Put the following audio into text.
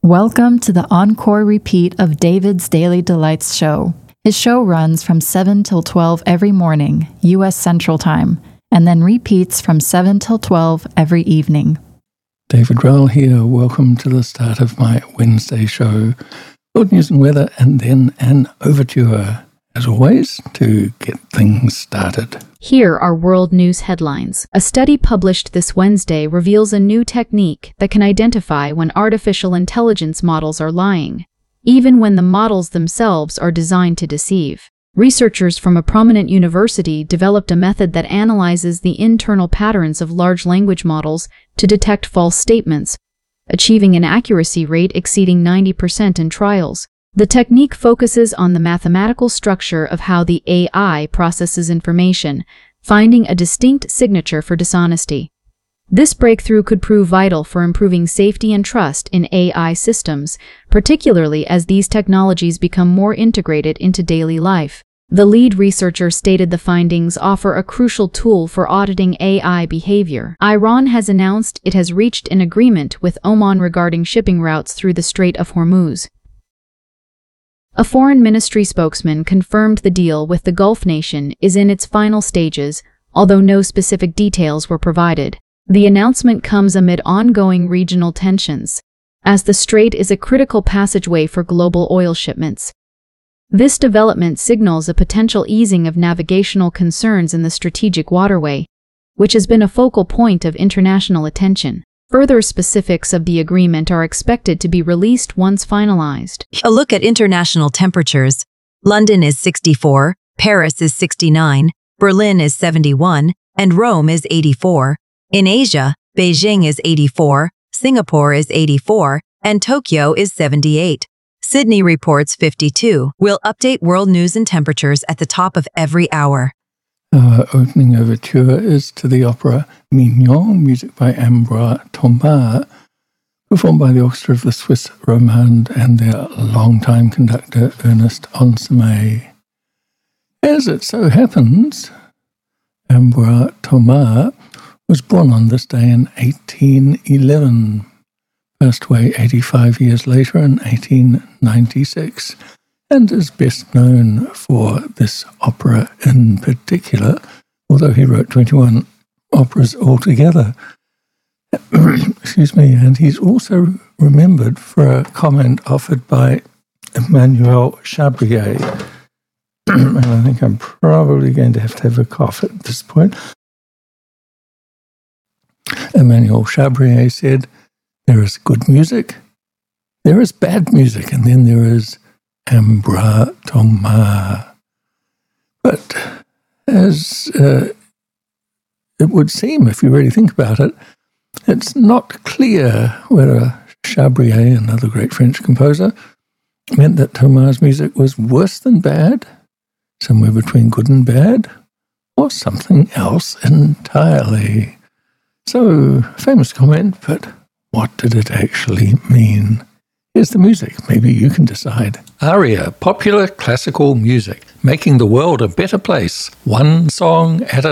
Welcome to the encore repeat of David's Daily Delights show. His show runs from 7 till 12 every morning, U.S. Central Time, and then repeats from 7 till 12 every evening. David Rowell here. Welcome to the start of my Wednesday show. World news and weather, and then an overture, as always, to get things started. Here are world news headlines. A study published this Wednesday reveals a new technique that can identify when artificial intelligence models are lying, even when the models themselves are designed to deceive. Researchers from a prominent university developed a method that analyzes the internal patterns of large language models to detect false statements, achieving an accuracy rate exceeding 90% in trials. The technique focuses on the mathematical structure of how the AI processes information, finding a distinct signature for dishonesty. This breakthrough could prove vital for improving safety and trust in AI systems, particularly as these technologies become more integrated into daily life. The lead researcher stated the findings offer a crucial tool for auditing AI behavior. Iran has announced it has reached an agreement with Oman regarding shipping routes through the Strait of Hormuz. A foreign ministry spokesman confirmed the deal with the Gulf nation is in its final stages, although no specific details were provided. The announcement comes amid ongoing regional tensions, as the strait is a critical passageway for global oil shipments. This development signals a potential easing of navigational concerns in the strategic waterway, which has been a focal point of international attention. Further specifics of the agreement are expected to be released once finalized. A look at international temperatures. London is 64, Paris is 69, Berlin is 71, and Rome is 84. In Asia, Beijing is 84, Singapore is 84, and Tokyo is 78. Sydney reports 52. We'll update world news and temperatures at the top of every hour. Our opening overture is to the opera Mignon, music by Ambroise Thomas, performed by the orchestra of the Swiss Romande and their longtime conductor Ernest Ansermet. As it so happens, Ambroise Thomas was born on this day in 1811, passed away 85 years later in 1896, and is best known for this opera in particular, although he wrote 21 operas altogether. Excuse me, and he's also remembered for a comment offered by Emmanuel Chabrier. And I think I'm probably going to have a cough at this point. Emmanuel Chabrier said, "There is good music, there is bad music, and then there is Ambroise Thomas." But as it would seem, if you really think about it, it's not clear whether Chabrier, another great French composer, meant that Thomas' music was worse than bad, somewhere between good and bad, or something else entirely. So, famous comment, but what did it actually mean? Here's the music. Maybe you can decide. ARIA, popular classical music, making the world a better place, one song at a